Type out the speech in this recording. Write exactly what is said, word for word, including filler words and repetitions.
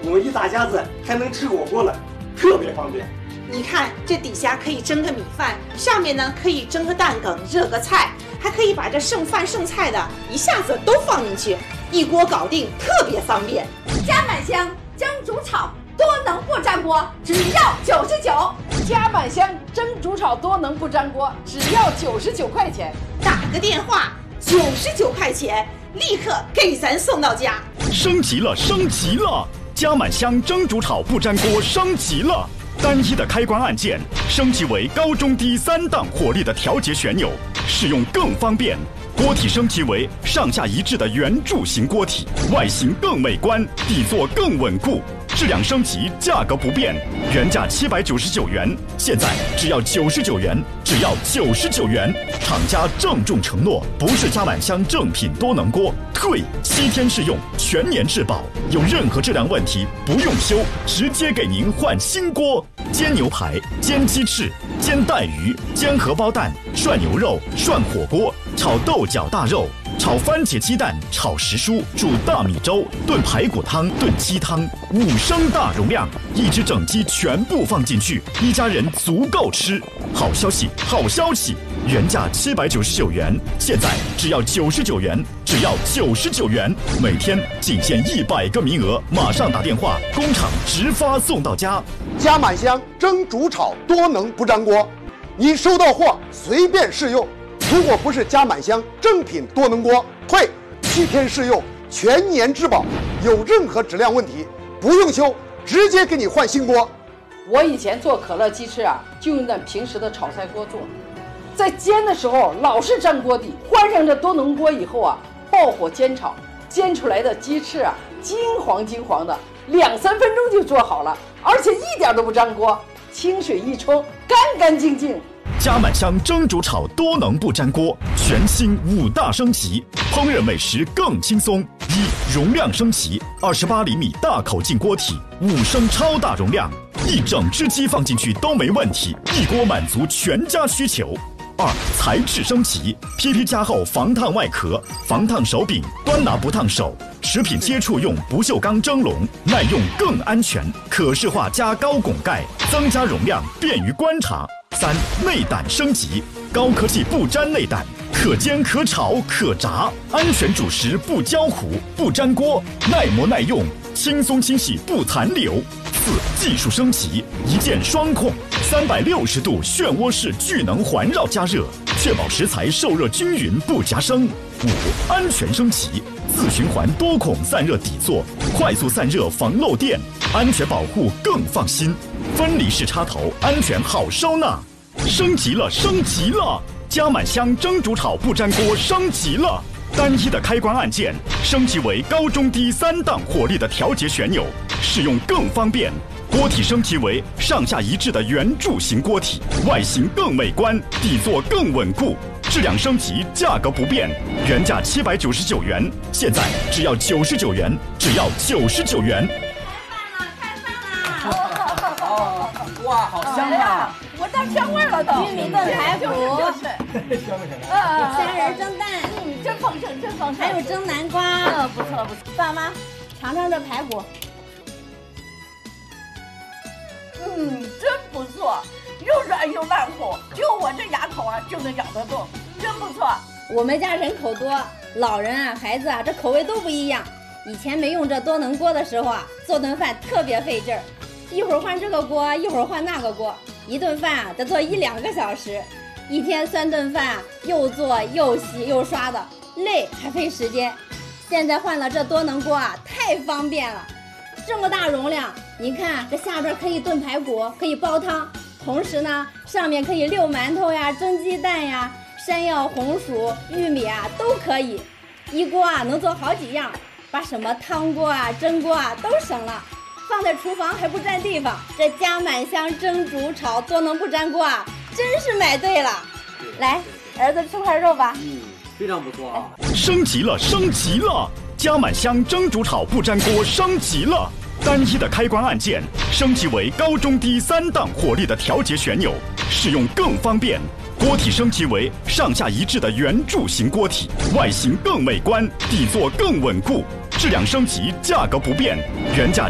我们一大家子还能吃火锅了，特别方便。 你看这底下可以蒸个米饭，上面呢可以蒸个蛋羹，热个菜，还可以把这剩饭剩菜的一下子都放进去，一锅搞定，特别方便。 加满香蒸煮炒多能不粘锅，只要九十九。 加满香蒸煮炒多能不粘锅，只要九十九块钱。 打个电话，九十九块钱，立刻给咱送到家。 升级了，升级了！加满香蒸煮炒不粘锅升级了。单一的开关按键升级为高中低三档火力的调节旋钮，使用更方便。锅体升级为上下一致的圆柱形锅体，外形更美观，底座更稳固。质量升级，价格不变，原价七百九十九元，现在只要九十九元，只要九十九元。厂家郑重承诺，不是加满香正品多能锅，退七天试用，全年质保，有任何质量问题不用修，直接给您换新锅。煎牛排、煎鸡翅、煎带鱼、煎荷包蛋、涮牛肉、涮火锅、炒豆角大肉、炒番茄鸡蛋、炒时蔬、煮大米粥、炖排骨汤、炖鸡汤，五升大容量，一只整鸡全部放进去，一家人足够吃。好消息，好消息！原价七百九十九元，现在只要九十九元，只要九十九元，每天仅限一百个名额，马上打电话，工厂直发送到家。 加满香蒸煮炒多能不粘锅，你收到货随便试用。如果不是加满香正品多能锅，退七天试用，全年质保，有任何质量问题不用修，直接给你换新锅。 我以前做可乐鸡翅啊，就用那平时的炒菜锅做，在煎的时候老是粘锅底，换上这多能锅以后啊，爆火煎炒，煎出来的鸡翅啊金黄金黄的，两三分钟就做好了，而且一点都不粘锅，清水一冲，干干净净。 加满香蒸煮炒多能不粘锅，全新五大升级，烹饪美食更轻松。一、容量升级，二十八厘米大口径锅体，五升超大容量，一整只鸡放进去都没问题，一锅满足全家需求。二、材质升级 ，P P 加厚防烫外壳，防烫手柄，端拿不烫手。食品接触用不锈钢蒸笼，耐用更安全，可视化加高拱盖，增加容量，便于观察。三、内胆升级，高科技不粘内胆，可煎可炒可炸，安全主食不焦糊不粘锅，耐磨耐用，轻松清洗不残留。四、技术升级，一键双控，三百六十度漩涡式聚能环绕加热，确保食材受热均匀不夹生。五、安全升级，自循环多孔散热底座，快速散热防漏电，安全保护更放心。分离式插头，安全好收纳。升级了，升级了！加满香蒸煮炒不粘锅升级了。单一的开关按键升级为高中低三档火力的调节旋钮，使用更方便。锅体升级为上下一致的圆柱形锅体，外形更美观，底座更稳固。质量升级，价格不变，原价七百九十九元，现在只要九十九元，只要九十九元。 开饭了，开饭了！ 哦，哇，好香啊！ 我到香味了都。 玉米炖排骨， 香不香？ 呃，虾仁蒸蛋， 嗯，真丰盛，真丰盛。 还有蒸南瓜， 呃，不错不错。 爸妈，尝尝这排骨。 嗯，真不错，又软又烂乎，就我这牙口啊就能咬得动，真不错。 我们家人口多，老人啊、孩子啊，这口味都不一样。以前没用这多能锅的时候啊，做顿饭特别费劲儿，一会儿换这个锅，一会儿换那个锅，一顿饭啊得做一两个小时，一天三顿饭啊，又做又洗又刷的，累还费时间。现在换了这多能锅啊，太方便了。这么大容量，你看这下边可以炖排骨，可以煲汤，同时呢，上面可以溜馒头呀、蒸鸡蛋呀、山药、红薯、玉米啊都可以，一锅啊能做好几样，把什么汤锅啊、蒸锅啊都省了，放在厨房还不占地方。这加满香蒸煮炒多能不粘锅啊，真是买对了。来，儿子吃块肉吧。 嗯，非常不错啊。 升级了，升级了！加满香蒸煮炒不粘锅升级了。单一的开关按键升级为高中低三档火力的调节旋钮，使用更方便。锅体升级为上下一致的圆柱形锅体，外形更美观，底座更稳固。质量升级，价格不变，原价